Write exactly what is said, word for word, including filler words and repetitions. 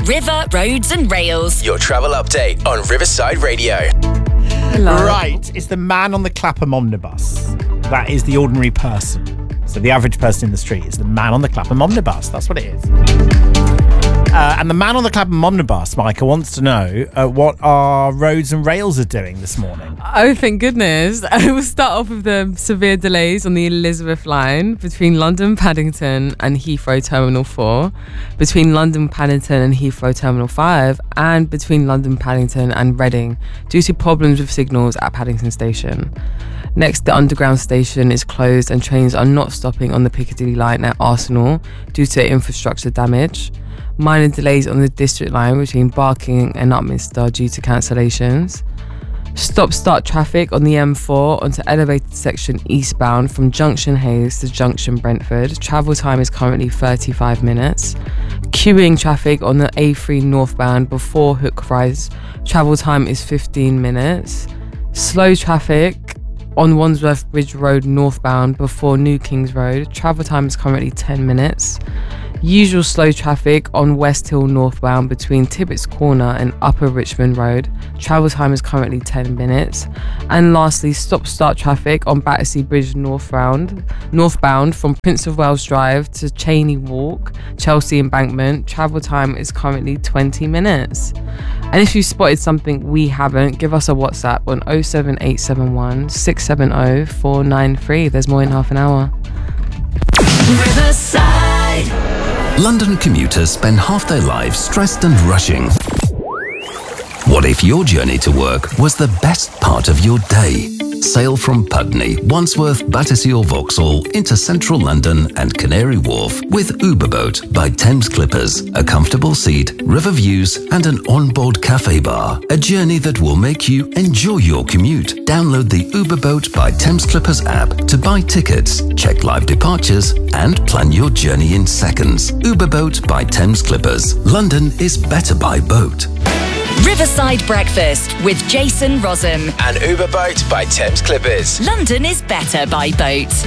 River, Roads and Rails. Your travel update on Riverside Radio. Hello. Right, it's the man on the Clapham omnibus. That is the ordinary person. So the average person in the street is the man on the Clapham omnibus. That's what it is. Uh, and the man on the Clapham omnibus, Micah, wants to know uh, what our roads and rails are doing this morning. Oh, thank goodness. I will start off with the severe delays on the Elizabeth line between London Paddington and Heathrow Terminal four, between London Paddington and Heathrow Terminal five, and between London Paddington and Reading due to problems with signals at Paddington Station. Next, the Underground station is closed and trains are not stopping on the Piccadilly line at Arsenal due to infrastructure damage. Minor delays on the District line between Barking and Upminster due to cancellations. Stop-start traffic on the M four onto elevated section eastbound from Junction Hayes to Junction Brentford. Travel time is currently thirty-five minutes. Queuing traffic on the A three northbound before Hook Rise. Travel time is fifteen minutes. Slow traffic on Wandsworth Bridge Road northbound before New Kings Road. Travel time is currently ten minutes. Usual slow traffic on West Hill northbound between Tibbetts Corner and Upper Richmond Road. Travel time is currently ten minutes. And lastly, stop-start traffic on Battersea Bridge northbound, northbound from Prince of Wales Drive to Cheney Walk, Chelsea Embankment. Travel time is currently twenty minutes. And if you spotted something we haven't, give us a WhatsApp on oh seven eight seven one, six seven oh, four nine three. There's more in half an hour. Riverside. London commuters spend half their lives stressed and rushing. What if your journey to work was the best part of your day? Sail from Putney, Wandsworth, Battersea or Vauxhall into central London and Canary Wharf with Uberboat by Thames Clippers. A comfortable seat, river views and an onboard cafe bar. A journey that will make you enjoy your commute. Download the Uberboat by Thames Clippers app to buy tickets, check live departures and plan your journey in seconds. Uberboat by Thames Clippers. London is better by boat. Riverside Breakfast with Jason Rossum. And Uberboat by Thames Clippers. London is better by boat.